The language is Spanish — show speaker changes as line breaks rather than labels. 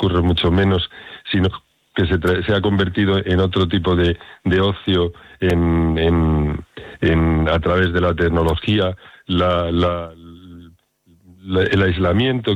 transcurre mucho menos, sino que se ha convertido en otro tipo de ocio a través de la tecnología, el aislamiento